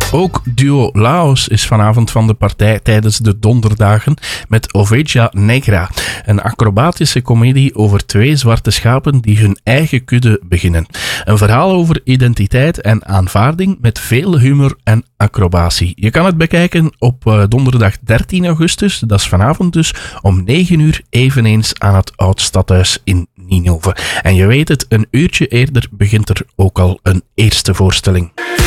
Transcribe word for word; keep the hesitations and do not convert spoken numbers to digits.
Ook duo Laos is vanavond van de partij tijdens de donderdagen met Oveja Negra, een acrobatische komedie over twee zwarte schapen die hun eigen kudde beginnen. Een verhaal over identiteit en aanvaarding met veel humor en acrobatie. Je kan het bekijken op uh, donderdag dertien augustus, dat is vanavond dus, om negen uur eveneens aan het Oud-Stadhuis in Ninove. En je weet het, een uurtje eerder begint er ook al een eerste voorstelling.